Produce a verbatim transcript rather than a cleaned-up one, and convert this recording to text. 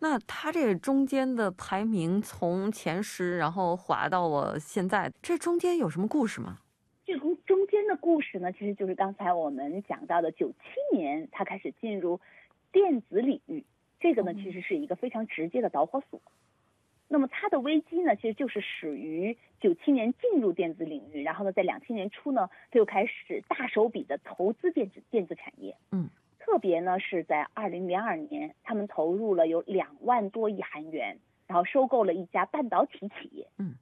那它这中间的排名从前十，然后滑到了现在，这中间有什么故事吗？ 这中中间的故事呢，其实就是刚才我们讲到的，九七年它开始进入电子领域，这个呢其实是一个非常直接的导火索。那么它的危机呢，其实就是始于九七年进入电子领域，然后呢，在两千年初呢，它又开始大手笔的投资电子电子产业。 嗯， 特别呢是在二零零二年，他们投入了有两万多亿韩元，然后收购了一家半导体企业。 嗯，